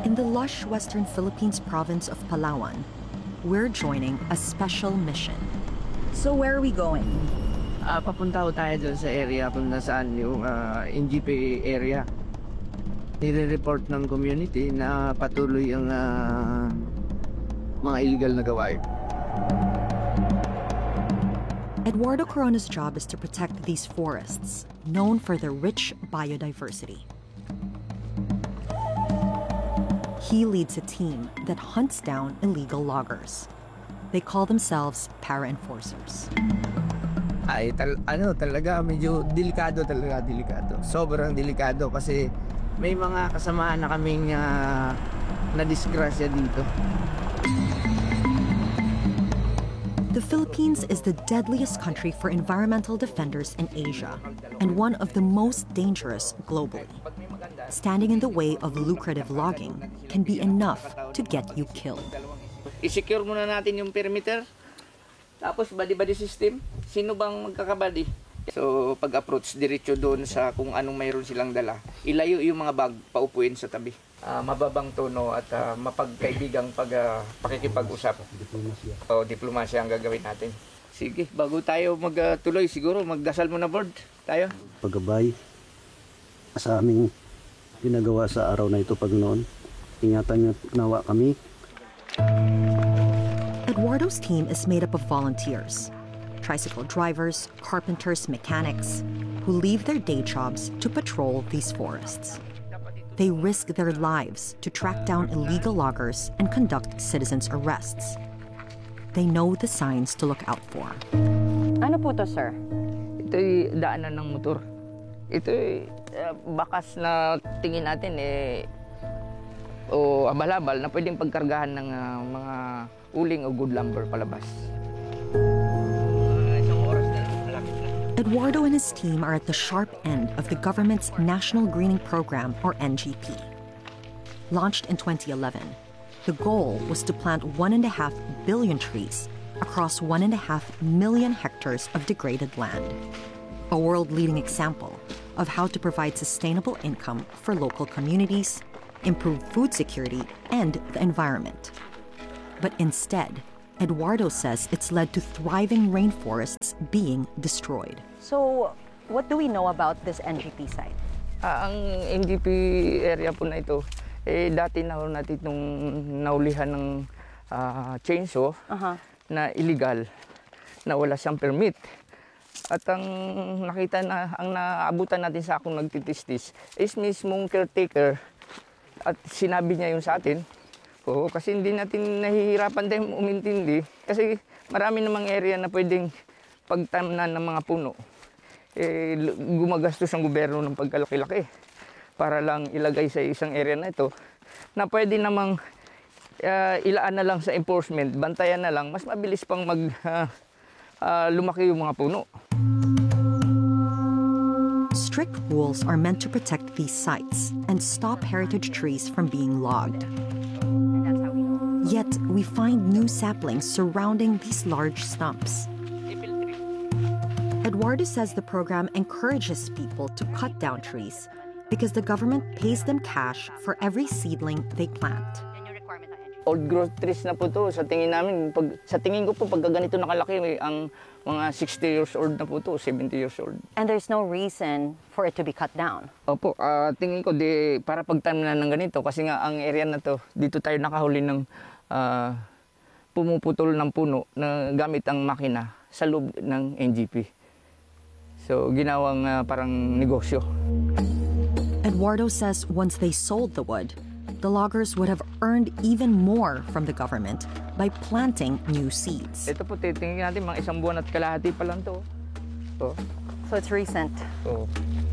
In the lush western Philippines province of Palawan, we're joining a special mission. So where are we going? Papunta ko tayo doon sa area kung nasaan yung NGP area. Nire-report ng community na patuloy ang mga illegal na gawain. Eduardo Corona's job is to protect these forests, known for their rich biodiversity. He leads a team that hunts down illegal loggers. They call themselves para-enforcers. Talaga medyo delikado. Sobrang delikado kasi may mga kasamahan na kaming na-disgrasya dito. The Philippines is the deadliest country for environmental defenders in Asia and one of the most dangerous globally. Standing in the way of lucrative logging can be enough to get you killed. I-secure muna natin yung perimeter. Tapos body-body system. Sino bang magkakabody? So pag-approach diretso doon sa kung anong mayroon silang dala. Ilayo yung mga bag, paupuin sa tabi. Mababang tono at mapagkaibigang pakikipag-usap. O diplomasya ang gagawin natin. Sige, bago tayo magtuloy siguro magdasal muna board tayo. Paggabay sa aming ginagawa sa araw na ito, Panginoon. Ingatan niyo nawa kami. Eduardo's team is made up of volunteers, tricycle drivers, carpenters, mechanics, who leave their day jobs to patrol these forests. They risk their lives to track down illegal loggers and conduct citizens' arrests. They know the signs to look out for. Ano po to, sir? Ito'y daanan ng motor. Ito'y bakas na tingin natin o abal-abal na pwedeng pagkargahan ng mga uling o good lumber palabas. Eduardo and his team are at the sharp end of the government's National Greening Program, or NGP. Launched in 2011, the goal was to plant 1.5 billion trees across 1.5 million hectares of degraded land. A world-leading example of how to provide sustainable income for local communities, improve food security, and the environment. But instead, Eduardo says it's led to thriving rainforests being destroyed. So, what do we know about this NGP site? Ang NGP area po na ito, dati natin itong naulihan ng chainsaw na illegal, na wala siyang permit. At ang nakita na, ang naabutan natin sa akong nagtitistis is mismong caretaker at sinabi niya yun sa atin. Oo, kasi hindi natin nahihirapan tayong umintindi kasi marami namang area na pwedeng pagtamnan ng mga puno. Gumagastos ang gobyerno ng pagkalaki-laki para lang ilagay sa isang area na ito na pwede namang ilaan na lang sa enforcement, bantayan na lang, mas mabilis pang lumaki yung mga puno. Strict rules are meant to protect these sites and stop heritage trees from being logged. Yet, we find new saplings surrounding these large stumps. Eduardo says the program encourages people to cut down trees because the government pays them cash for every seedling they plant. Old growth trees na po to sa tingin namin. Sa tingin ko po, pag ganito nakalaki, ang mga 60 years old na po to, 70 years old. And there's no reason for it to be cut down? Opo, tingin ko para pagtamnan ng ganito kasi nga ang area na to, dito tayo nakahuli ng pumuputol ng puno na gamit ang makina sa loob ng NGP. So, ginawang parang negosyo. Eduardo says once they sold the wood, the loggers would have earned even more from the government by planting new seeds. Ito po, titingnan natin, mga 1 buwan at kalahati pa lang to. So it's recent. Oh.